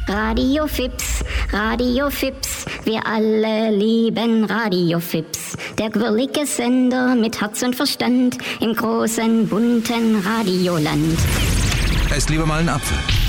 Radio Fips, Radio Fips, wir alle lieben Radio Fips. Der quirlige Sender mit Herz und Verstand im großen, bunten Radioland. Esst lieber mal einen Apfel.